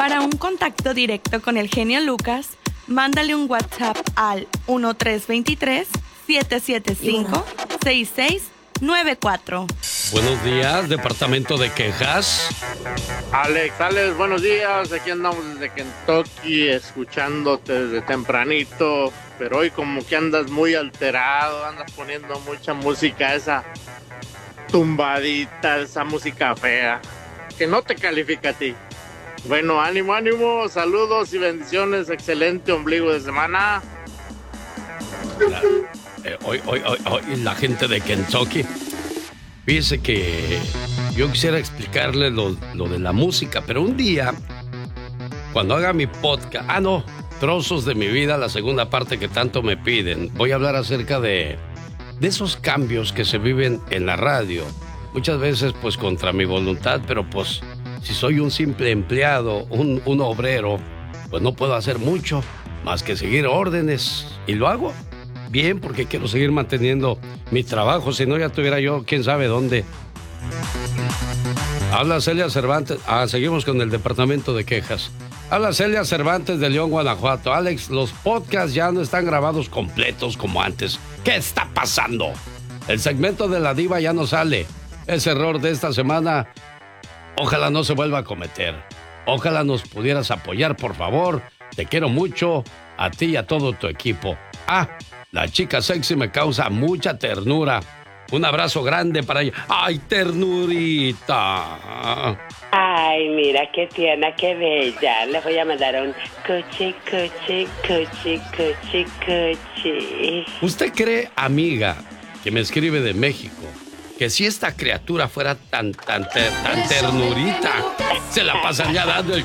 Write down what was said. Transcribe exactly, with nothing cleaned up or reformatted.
Para un contacto directo con el genio Lucas, mándale un WhatsApp al uno tres dos tres, siete siete cinco, seis seis nueve cuatro. Buenos días, departamento de quejas. Alex, Alex, buenos días. Aquí andamos desde Kentucky, escuchándote desde tempranito. Pero hoy como que andas muy alterado, andas poniendo mucha música, esa tumbadita, esa música fea, que no te califica a ti. Bueno, ánimo, ánimo, saludos y bendiciones, excelente ombligo de semana. La, eh, hoy, hoy, hoy, hoy, la gente de Kentucky. Fíjese que yo quisiera explicarle lo, lo de la música, pero un día, cuando haga mi podcast, ah no, trozos de mi vida, la segunda parte que tanto me piden, voy a hablar acerca de, de esos cambios que se viven en la radio. Muchas veces pues contra mi voluntad, pero pues si soy un simple empleado, un, un obrero, pues no puedo hacer mucho más que seguir órdenes. Y lo hago bien porque quiero seguir manteniendo mi trabajo, si no ya tuviera yo quién sabe dónde. Habla Celia Cervantes. Ah, seguimos con el departamento de quejas. Habla Celia Cervantes de León, Guanajuato. Alex, los podcasts ya no están grabados completos como antes. ¿Qué está pasando? El segmento de la diva ya no sale. Ese error de esta semana, ojalá no se vuelva a cometer. Ojalá nos pudieras apoyar, por favor. Te quiero mucho, a ti y a todo tu equipo. Ah, la chica sexy me causa mucha ternura. Un abrazo grande para ella. ¡Ay, ternurita! Ay, mira qué tierna, qué bella. Le voy a mandar un cuchi, cuchi, cuchi, cuchi, cuchi. ¿Usted cree, amiga, que me escribe de México, que si esta criatura fuera tan, tan, tan, tan ternurita, se la pasaría dando el